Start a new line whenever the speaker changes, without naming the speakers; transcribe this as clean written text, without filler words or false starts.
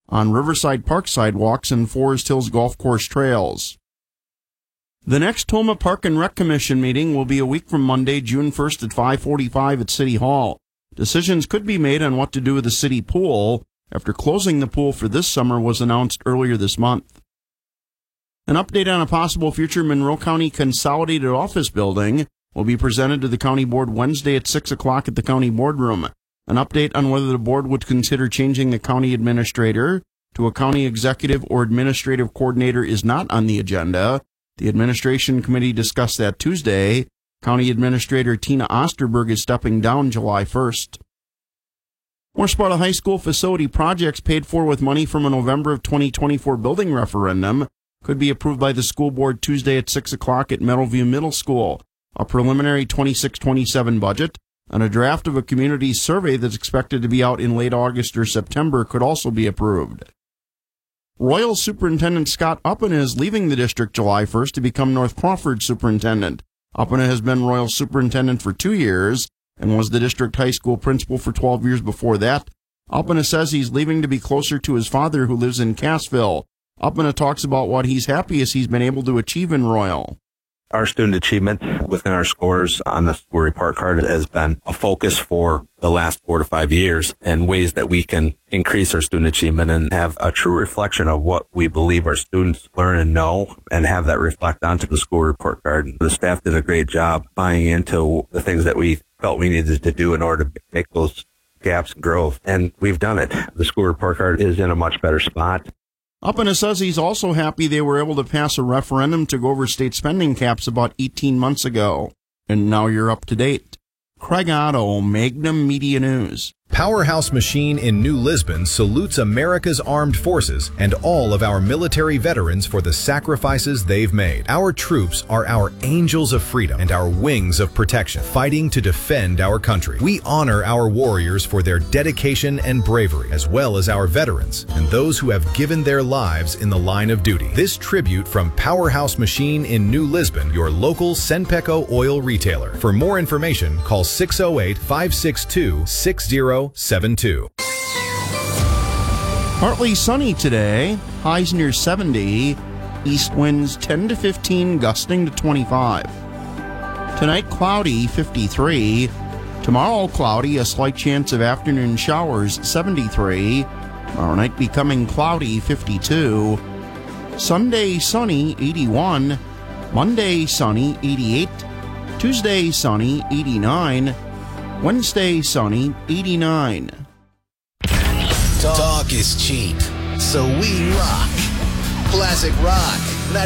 on Riverside Park sidewalks and Forest Hills Golf Course trails. The next Toma Park and Rec Commission meeting will be a week from Monday, June 1st at 5:45 at City Hall. Decisions could be made on what to do with the city pool after closing the pool for this summer was announced earlier this month. An update on a possible future Monroe County Consolidated Office building will be presented to the County Board Wednesday at 6 o'clock at the County Boardroom. An update on whether the board would consider changing the county administrator to a county executive or administrative coordinator is not on the agenda. The administration committee discussed that Tuesday. County Administrator Tina Osterberg is stepping down July 1st. More Sparta High School facility projects paid for with money from a November of 2024 building referendum could be approved by the school board Tuesday at 6 o'clock at Meadowview Middle School. A preliminary 26-27 budget and a draft of a community survey that's expected to be out in late August or September could also be approved. Royal Superintendent Scott Uppena is leaving the district July 1st to become North Crawford Superintendent. Uppena has been Royal Superintendent for 2 years and was the district high school principal for 12 years before that. Uppena says he's leaving to be closer to his father who lives in Cassville. Uppena talks about what he's happiest he's been able to achieve in Royal.
Our student achievement within our scores on the school report card has been a focus for the last 4 to 5 years and ways that we can increase our student achievement and have a true reflection of what we believe our students learn and know and have that reflect onto the school report card. The staff did a great job buying into the things that we felt we needed to do in order to make those gaps grow. And we've done it. The school report card is in a much better spot.
Uppena says he's also happy they were able to pass a referendum to go over state spending caps about 18 months ago. And now you're up to date. Craig Otto, Magnum Media News.
Powerhouse Machine in New Lisbon salutes America's armed forces and all of our military veterans for the sacrifices they've made. Our troops are our angels of freedom and our wings of protection, fighting to defend our country. We honor our warriors for their dedication and bravery, as well as our veterans and those who have given their lives in the line of duty. This tribute from Powerhouse Machine in New Lisbon, your local Senpeco oil retailer. For more information, call 608-562-6072.
Partly sunny today, highs near 70, east winds 10 to 15, gusting to 25. Tonight, cloudy, 53. Tomorrow, cloudy, a slight chance of afternoon showers, 73. Tomorrow night, becoming cloudy, 52. Sunday, sunny, 81. Monday, sunny, 88. Tuesday, sunny, 89. Wednesday, sunny, 89.
Talk is cheap, so we rock. Classic rock.